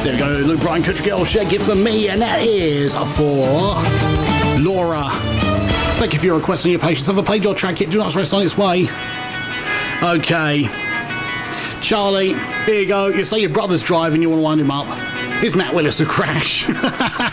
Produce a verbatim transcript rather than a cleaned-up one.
There we go, Luke Bryan, Country Girl, share gift for me, and that is for Laura. Thank you for your request and your patience. Have I played your track yet? Do not rest on its way. Okay. Charlie, here you go. You say your brother's driving, you want to wind him up. Here's Matt Willis of Crash.